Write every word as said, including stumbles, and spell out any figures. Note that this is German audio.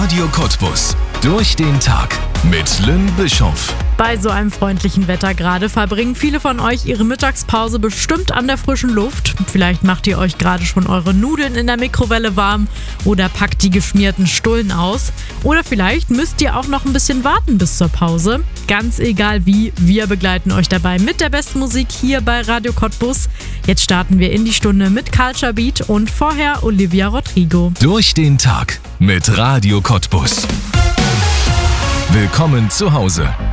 Radio Cottbus. Durch den Tag mit Lynn Bischof. Bei so einem freundlichen Wetter gerade verbringen viele von euch ihre Mittagspause bestimmt an der frischen Luft. Vielleicht macht ihr euch gerade schon eure Nudeln in der Mikrowelle warm oder packt die geschmierten Stullen aus. Oder vielleicht müsst ihr auch noch ein bisschen warten bis zur Pause. Ganz egal wie, wir begleiten euch dabei mit der besten Musik hier bei Radio Cottbus. Jetzt starten wir in die Stunde mit Culture Beat und vorher Olivia Rodrigo. Durch den Tag mit Radio Cottbus. Willkommen zu Hause.